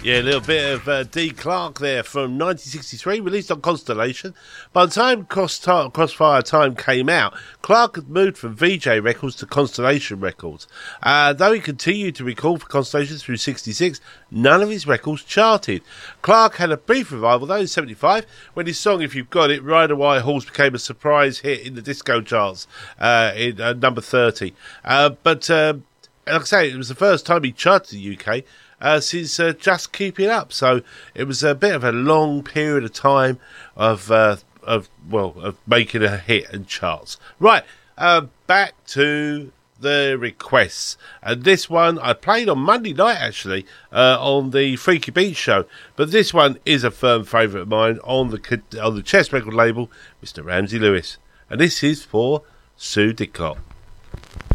Yeah, a little bit of D. Clark there from 1963, released on Constellation. By the time Crossfire Time came out, Clark had moved from VJ Records to Constellation Records. Though he continued to record for Constellation through 66, none of his records charted. Clark had a brief revival, though, in 75, when his song If You've Got It, Ride a White Horse, became a surprise hit in the disco charts in number 30. But like I say, it was the first time he charted the UK since Just Keep It Up. So it was a bit of a long period of time of making a hit and charts. Right, back to the requests. And this one I played on Monday night, actually, on the Freaky Beats show. But this one is a firm favourite of mine on the Chess record label, Mr. Ramsey Lewis. And this is for Sue Dicot.